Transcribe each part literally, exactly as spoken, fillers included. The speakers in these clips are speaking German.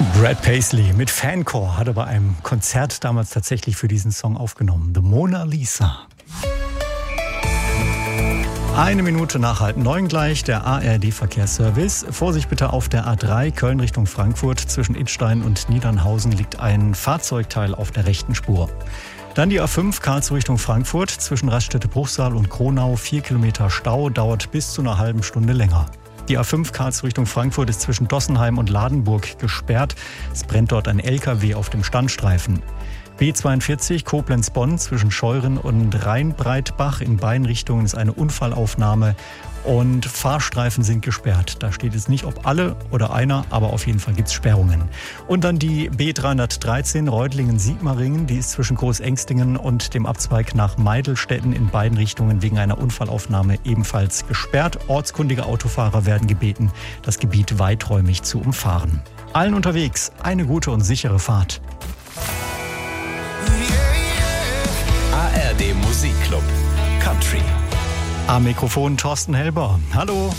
Brad Paisley mit Fancore hat er bei einem Konzert damals tatsächlich für diesen Song aufgenommen. The Mona Lisa. Eine Minute nach halb neun gleich, der A R D-Verkehrsservice. Vorsicht bitte auf der A drei, Köln Richtung Frankfurt. Zwischen Idstein und Niedernhausen liegt ein Fahrzeugteil auf der rechten Spur. Dann die A fünf, Karlsruhe Richtung Frankfurt. Zwischen Raststätte-Bruchsal und Kronau, vier Kilometer Stau, dauert bis zu einer halben Stunde länger. Die A fünf Karlsruhe Richtung Frankfurt ist zwischen Dossenheim und Ladenburg gesperrt. Es brennt dort ein L K W auf dem Standstreifen. B zweiundvierzig Koblenz-Bonn zwischen Scheuren und Rheinbreitbach in beiden Richtungen ist eine Unfallaufnahme und Fahrstreifen sind gesperrt. Da steht jetzt nicht, ob alle oder einer, aber auf jeden Fall gibt es Sperrungen. Und dann die B dreihundertdreizehn Reutlingen-Sigmaringen, die ist zwischen Großengstingen und dem Abzweig nach Meidelstetten in beiden Richtungen wegen einer Unfallaufnahme ebenfalls gesperrt. Ortskundige Autofahrer werden gebeten, das Gebiet weiträumig zu umfahren. Allen unterwegs eine gute und sichere Fahrt. A R D Musikclub Country. Am Mikrofon Thorsten Helber. Hallo.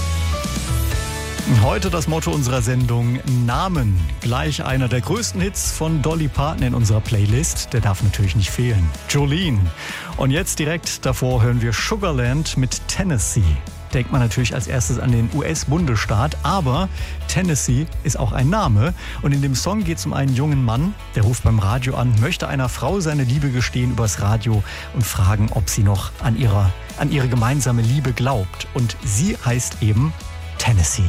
Heute das Motto unserer Sendung: Namen. Gleich einer der größten Hits von Dolly Parton in unserer Playlist. Der darf natürlich nicht fehlen. Jolene. Und jetzt direkt davor hören wir Sugarland mit Tennessee. Denkt man natürlich als erstes an den U S-Bundesstaat, aber Tennessee ist auch ein Name. Und in dem Song geht es um einen jungen Mann, der ruft beim Radio an, möchte einer Frau seine Liebe gestehen übers Radio und fragen, ob sie noch an, ihrer, an ihre gemeinsame Liebe glaubt. Und sie heißt eben Tennessee.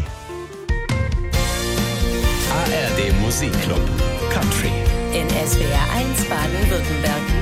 A R D Musikclub Country. In S W R eins Baden-Württemberg.